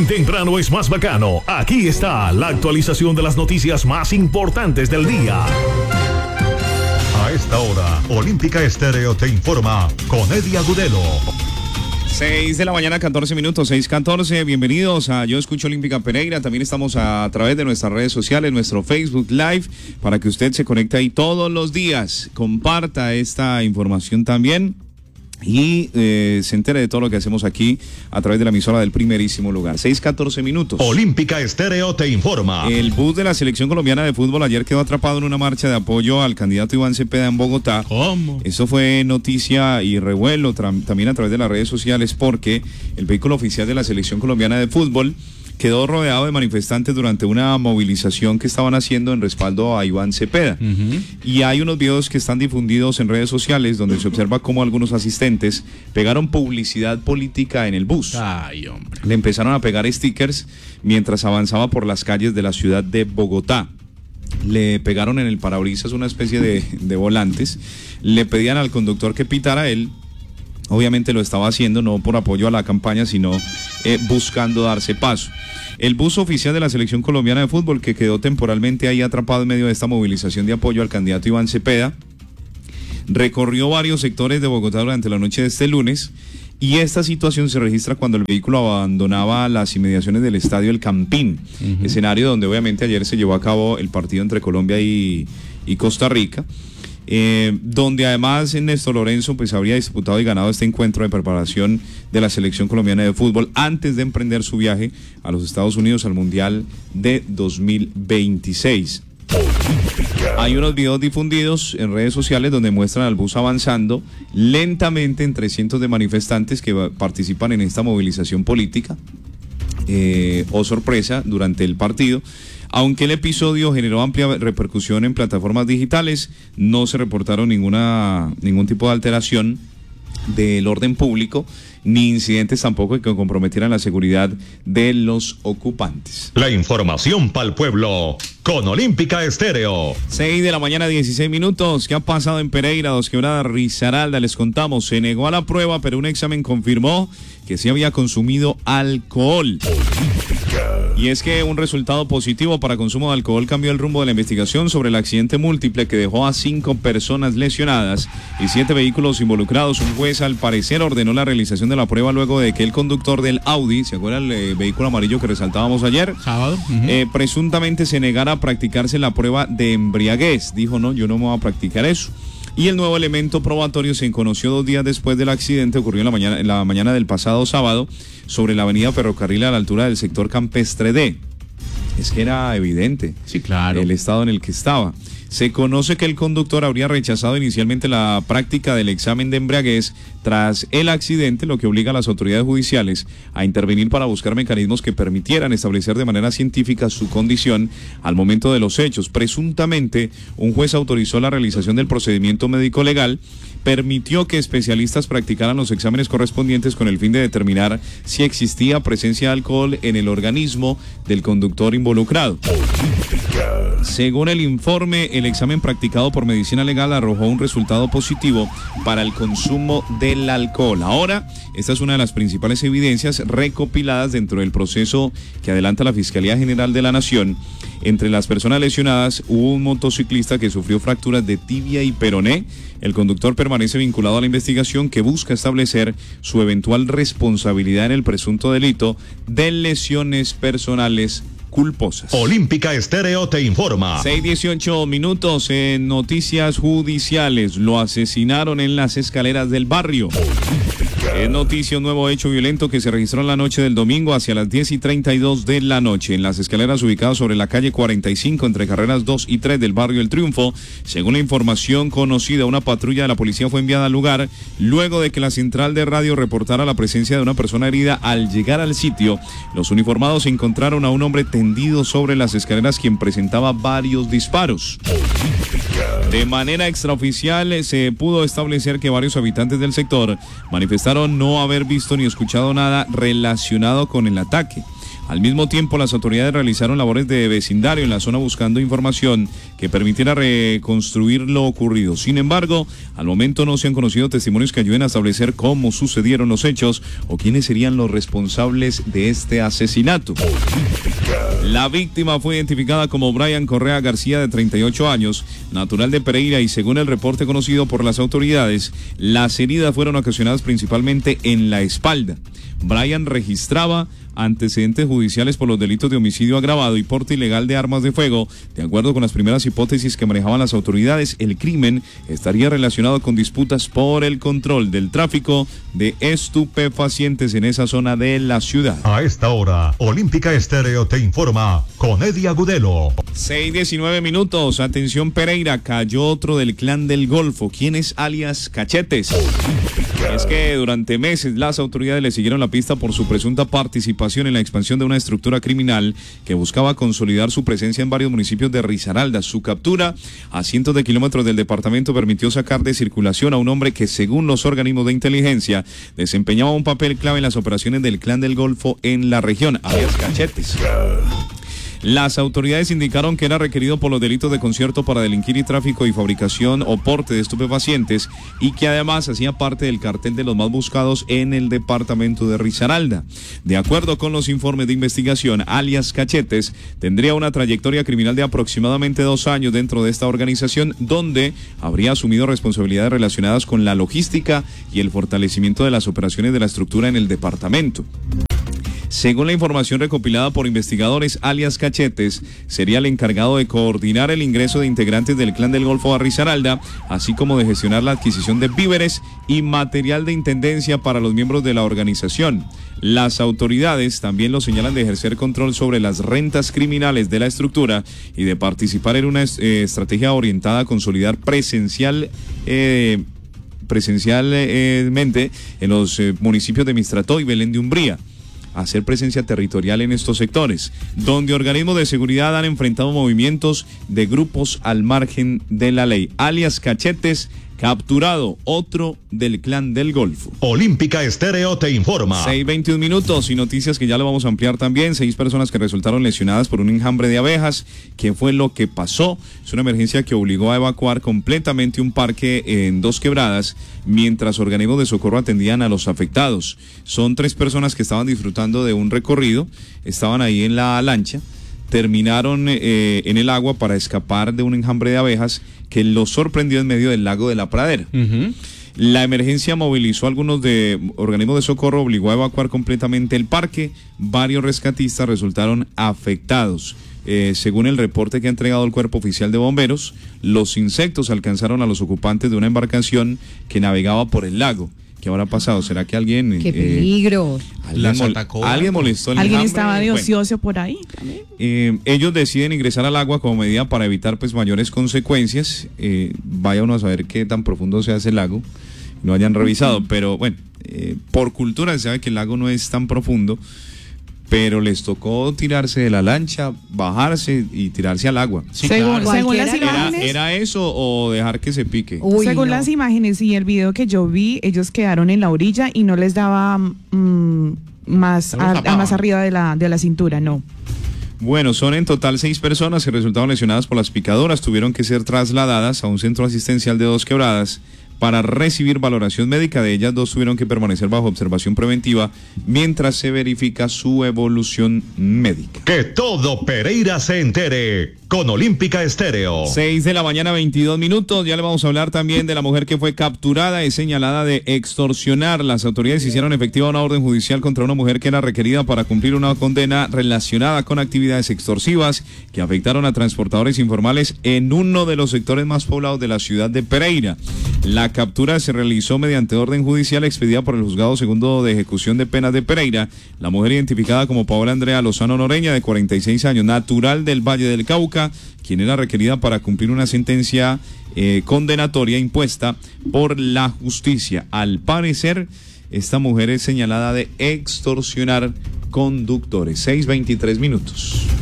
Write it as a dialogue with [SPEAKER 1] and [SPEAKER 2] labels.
[SPEAKER 1] Bien temprano es más bacano. Aquí está la actualización de las noticias más importantes del día.
[SPEAKER 2] A esta hora, Olímpica Estéreo te informa con Eddie Agudelo.
[SPEAKER 3] 6 de la mañana, 14 minutos, 6:14. Bienvenidos a Yo Escucho Olímpica Pereira. También estamos a través de nuestras redes sociales, nuestro Facebook Live, para que usted se conecte ahí todos los días. Comparta esta información también y se entere de todo lo que hacemos aquí a través de la emisora del primerísimo lugar. 6:14 minutos.
[SPEAKER 2] Olímpica Estéreo te informa.
[SPEAKER 3] El bus de la selección colombiana de fútbol ayer quedó atrapado en una marcha de apoyo al candidato Iván Cepeda en Bogotá.
[SPEAKER 4] ¿Cómo?
[SPEAKER 3] Eso fue noticia y revuelo también a través de las redes sociales, porque el vehículo oficial de la selección colombiana de fútbol quedó rodeado de manifestantes durante una movilización que estaban haciendo en respaldo a Iván Cepeda. Y hay unos videos que están difundidos en redes sociales donde se observa cómo algunos asistentes pegaron publicidad política en el bus.
[SPEAKER 4] Ay, hombre.
[SPEAKER 3] Le empezaron a pegar stickers mientras avanzaba por las calles de la ciudad de Bogotá. Le pegaron en el parabrisas una especie de volantes. Le pedían al conductor que pitara. Él obviamente lo estaba haciendo no por apoyo a la campaña, sino buscando darse paso. El bus oficial de la selección colombiana de fútbol, que quedó temporalmente ahí atrapado en medio de esta movilización de apoyo al candidato Iván Cepeda, recorrió varios sectores de Bogotá durante la noche de este lunes, y esta situación se registra cuando el vehículo abandonaba las inmediaciones del estadio El Campín, escenario donde obviamente ayer se llevó a cabo el partido entre Colombia y Costa Rica. Donde además Néstor Lorenzo pues habría disputado y ganado este encuentro de preparación de la selección colombiana de fútbol antes de emprender su viaje a los Estados Unidos al Mundial de 2026. Hay unos videos difundidos en redes sociales donde muestran al bus avanzando lentamente entre cientos de manifestantes que participan en esta movilización política o sorpresa durante el partido. Aunque el episodio generó amplia repercusión en plataformas digitales, no se reportaron ningún tipo de alteración del orden público, ni incidentes tampoco que comprometieran la seguridad de los ocupantes.
[SPEAKER 2] La información para el pueblo con Olímpica Estéreo.
[SPEAKER 3] 6 de la mañana, 16 minutos. ¿Qué ha pasado en Pereira? Dos Quebradas, Risaralda, les contamos. Se negó a la prueba, pero un examen confirmó que sí había consumido alcohol. Y es que un resultado positivo para consumo de alcohol cambió el rumbo de la investigación sobre el accidente múltiple que dejó a 5 personas lesionadas y 7 vehículos involucrados. Un juez al parecer ordenó la realización de la prueba luego de que el conductor del Audi, ¿se acuerda el vehículo amarillo que resaltábamos ayer?
[SPEAKER 4] Sábado.
[SPEAKER 3] Presuntamente se negara a practicarse la prueba de embriaguez. Dijo, no, yo no me voy a practicar eso. Y el nuevo elemento probatorio se conoció 2 días después del accidente. Ocurrió en la mañana del pasado sábado sobre la avenida Ferrocarril a la altura del sector Campestre D. Es que era evidente,
[SPEAKER 4] sí, claro,
[SPEAKER 3] el estado en el que estaba. Se conoce que el conductor habría rechazado inicialmente la práctica del examen de embriaguez tras el accidente, lo que obliga a las autoridades judiciales a intervenir para buscar mecanismos que permitieran establecer de manera científica su condición al momento de los hechos. Presuntamente, un juez autorizó la realización del procedimiento médico legal, permitió que especialistas practicaran los exámenes correspondientes con el fin de determinar si existía presencia de alcohol en el organismo del conductor involucrado. Según el informe, el examen practicado por medicina legal arrojó un resultado positivo para el consumo del alcohol. Ahora, esta es una de las principales evidencias recopiladas dentro del proceso que adelanta la Fiscalía General de la Nación. Entre las personas lesionadas hubo un motociclista que sufrió fracturas de tibia y peroné. El conductor permanece vinculado a la investigación que busca establecer su eventual responsabilidad en el presunto delito de lesiones personales culposas.
[SPEAKER 2] Olímpica Estéreo te informa.
[SPEAKER 3] 6:18 minutos en noticias judiciales. Lo asesinaron en las escaleras del barrio. Es noticia un nuevo hecho violento que se registró en la noche del domingo hacia las 10:32 de la noche en las escaleras ubicadas sobre la calle 45 entre carreras 2 y 3 del barrio El Triunfo. Según la información conocida, una patrulla de la policía fue enviada al lugar luego de que la central de radio reportara la presencia de una persona herida. Al llegar al sitio, los uniformados encontraron a un hombre tendido sobre las escaleras quien presentaba varios disparos. De manera extraoficial se pudo establecer que varios habitantes del sector manifestaron no haber visto ni escuchado nada relacionado con el ataque. Al mismo tiempo, las autoridades realizaron labores de vecindario en la zona buscando información que permitiera reconstruir lo ocurrido. Sin embargo, al momento no se han conocido testimonios que ayuden a establecer cómo sucedieron los hechos o quiénes serían los responsables de este asesinato. La víctima fue identificada como Brian Correa García, de 38 años, natural de Pereira, y según el reporte conocido por las autoridades, las heridas fueron ocasionadas principalmente en la espalda. Brian registraba antecedentes judiciales por los delitos de homicidio agravado y porte ilegal de armas de fuego. De acuerdo con las primeras hipótesis que manejaban las autoridades, el crimen estaría relacionado con disputas por el control del tráfico de estupefacientes en esa zona de la ciudad.
[SPEAKER 2] A esta hora, Olímpica Estéreo te informa con Eddie Agudelo.
[SPEAKER 3] 6:19 minutos. Atención, Pereira, cayó otro del clan del Golfo. ¿Quién es alias Cachetes? Es que durante meses las autoridades le siguieron la pista por su presunta participación en la expansión de una estructura criminal que buscaba consolidar su presencia en varios municipios de Risaralda. Su captura a cientos de kilómetros del departamento permitió sacar de circulación a un hombre que, según los organismos de inteligencia, desempeñaba un papel clave en las operaciones del clan del Golfo en la región, alias Cachetes. Las autoridades indicaron que era requerido por los delitos de concierto para delinquir y tráfico y fabricación o porte de estupefacientes, y que además hacía parte del cartel de los más buscados en el departamento de Risaralda. De acuerdo con los informes de investigación, alias Cachetes tendría una trayectoria criminal de aproximadamente 2 años dentro de esta organización, donde habría asumido responsabilidades relacionadas con la logística y el fortalecimiento de las operaciones de la estructura en el departamento. Según la información recopilada por investigadores, alias Cachetes sería el encargado de coordinar el ingreso de integrantes del clan del Golfo a Risaralda, así como de gestionar la adquisición de víveres y material de intendencia para los miembros de la organización. Las autoridades también lo señalan de ejercer control sobre las rentas criminales de la estructura y de participar en una estrategia orientada a consolidar presencialmente en los municipios de Mistrató y Belén de Umbría, hacer presencia territorial en estos sectores, donde organismos de seguridad han enfrentado movimientos de grupos al margen de la ley. Alias Cachetes, capturado, otro del clan del Golfo.
[SPEAKER 2] Olímpica Estéreo te informa.
[SPEAKER 3] 6:21 minutos y noticias que ya lo vamos a ampliar también. 6 personas que resultaron lesionadas por un enjambre de abejas. ¿Qué fue lo que pasó? Es una emergencia que obligó a evacuar completamente un parque en Dos Quebradas, mientras organismos de socorro atendían a los afectados. Son 3 personas que estaban disfrutando de un recorrido, estaban ahí en la lancha, terminaron en el agua para escapar de un enjambre de abejas que los sorprendió en medio del lago de la Pradera. La emergencia movilizó a algunos organismos de socorro, obligó a evacuar completamente el parque. Varios rescatistas resultaron afectados. Según el reporte que ha entregado el Cuerpo Oficial de Bomberos, los insectos alcanzaron a los ocupantes de una embarcación que navegaba por el lago. ¿Qué habrá pasado? ¿Será que alguien...
[SPEAKER 4] ¡Qué peligro!
[SPEAKER 3] ¿Alguien molestó el
[SPEAKER 4] ¿Alguien
[SPEAKER 3] enjambre?
[SPEAKER 4] estaba de ocioso por ahí?
[SPEAKER 3] Ellos deciden ingresar al agua como medida para evitar pues mayores consecuencias. Vaya uno a saber qué tan profundo se hace el lago. No hayan revisado, pero bueno, por cultura se sabe que el lago no es tan profundo, pero les tocó tirarse de la lancha, bajarse y tirarse al agua.
[SPEAKER 4] Sí, según las imágenes.
[SPEAKER 3] ¿Era eso o dejar que se pique?
[SPEAKER 4] Según las imágenes y el video que yo vi, ellos quedaron en la orilla y no les daba más arriba de la cintura, no.
[SPEAKER 3] Bueno, son en total 6 personas que resultaron lesionadas por las picadoras. Tuvieron que ser trasladadas a un centro asistencial de Dos Quebradas para recibir valoración médica. De ellas, 2 tuvieron que permanecer bajo observación preventiva mientras se verifica su evolución médica.
[SPEAKER 2] Que todo Pereira se entere con Olímpica Estéreo.
[SPEAKER 3] 6 de la mañana, 22 minutos. Ya le vamos a hablar también de la mujer que fue capturada y señalada de extorsionar. Las autoridades hicieron efectiva una orden judicial contra una mujer que era requerida para cumplir una condena relacionada con actividades extorsivas que afectaron a transportadores informales en uno de los sectores más poblados de la ciudad de Pereira. La captura se realizó mediante orden judicial expedida por el Juzgado Segundo de Ejecución de Penas de Pereira. La mujer, identificada como Paola Andrea Lozano Noreña, de 46 años, natural del Valle del Cauca, quien era requerida para cumplir una sentencia condenatoria impuesta por la justicia. Al parecer, esta mujer es señalada de extorsionar conductores. 6:23 minutos.